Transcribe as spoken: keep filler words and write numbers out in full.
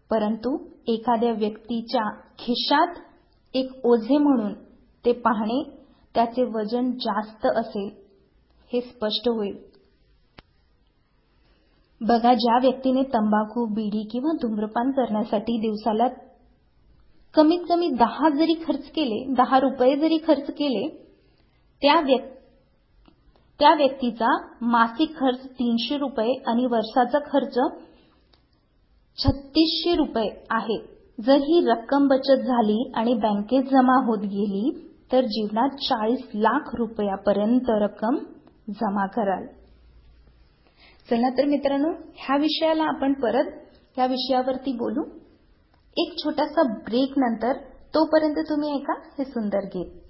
परंतु एखाद्या व्यक्तीच्या खिशात एक ओझे म्हणून ते पाहणे त्याचे वजन जास्त असेल हे स्पष्ट होईल. बघा, ज्या व्यक्तीने तंबाखू, बीडी किंवा धूम्रपान करण्यासाठी दिवसाला कमीत कमी दहा जरी खर्च केले, दहा रुपये जरी खर्च केले, त्या व्यक्ती त्या व्यक्तीचा मासिक खर्च तीनशे रुपये आणि वर्षाचा खर्च छत्तीसशे रुपये आहे. जर ही रक्कम बचत झाली आणि बँकेत जमा होत गेली तर जीवनात चाळीस लाख रुपयापर्यंत रक्कम जमा कराल. चला तर मित्रांनो, ह्या विषयाला आपण परत ह्या विषयावरती बोलू एक छोटासा ब्रेक नंतर. तोपर्यंत तुम्ही ऐका हे सुंदर गीत.